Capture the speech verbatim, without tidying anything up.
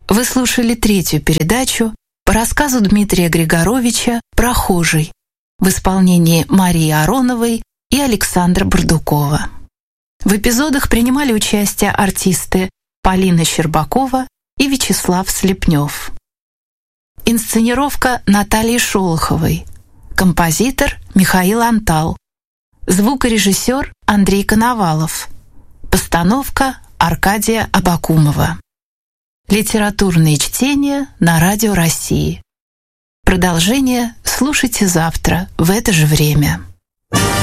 Вы слушали третью передачу по рассказу Дмитрия Григоровича «Прохожий» в исполнении Марии Ароновой и Александра Бардукова. В эпизодах принимали участие артисты Полина Щербакова и Вячеслав Слепнев. Инсценировка Натальи Шолоховой. Композитор Михаил Антал. Звукорежиссер Андрей Коновалов. Постановка Аркадия Абакумова. Литературные чтения на Радио России. Продолжение слушайте завтра в это же время.